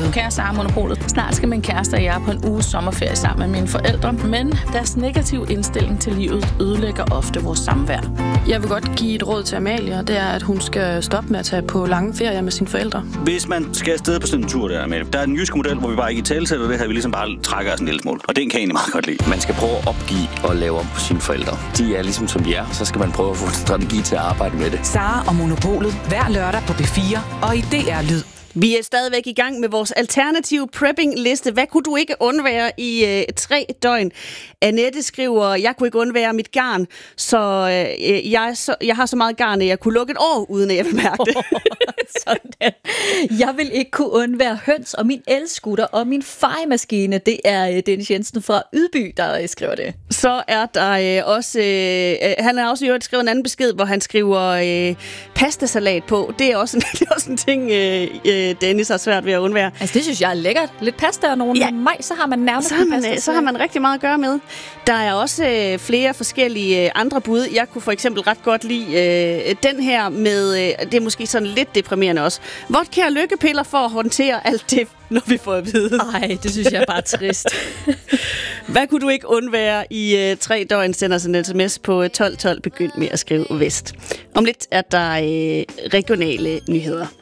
Monopolet. Kære Sara Monopolet. Snart skal min kæreste og jeg på en uges sommerferie sammen med mine forældre, men deres negative indstilling til livet ødelægger ofte vores samvær. Jeg vil godt give et råd til Amalie, og det er, at hun skal stoppe med at tage på lange ferier med sine forældre. Hvis man skal afsted på sådan en tur der, Amalie, der er en jysk model, hvor vi bare ikke i talesætter det her, vi ligesom bare trækker os en lille smule. Og den kan jeg egentlig meget godt lide. Man skal prøve at opgive og lave om på sine forældre. De er ligesom som de er, så skal man prøve at få en strategi til at arbejde med det. Sara og Monopolet hver lørdag på B4 og i DR Lyd. Vi er stadigvæk i gang med vores alternative prepping-liste. Hvad kunne du ikke undvære i 3 døgn? Annette skriver, jeg kunne ikke undvære mit garn, så jeg har så meget garn, at jeg kunne lukke et år, uden at jeg vil mærke det. Sådan. Jeg vil ikke kunne undvære høns og min elskutter og min fejemaskine. Det er Dennis Jensen fra Ydby, der skriver det. Så er der også... han har også skrevet en anden besked, hvor han skriver pastasalat på. Det er også en ting... Dennis har svært ved at undvære. Altså det synes jeg er lækkert. Lidt pasta og nogle maj, så har man nærmest så har man rigtig meget at gøre med. Der er også flere forskellige andre bud. Jeg kunne for eksempel ret godt lide den her med, det er måske sådan lidt deprimerende også. Vodka og lykkepiller for at håndtere alt det, når vi får at vide. Ej, det synes jeg er bare trist. Hvad kunne du ikke undvære i 3 døgn? Sender os en sms på 1212. Begynd med at skrive vest. Om lidt er der regionale nyheder.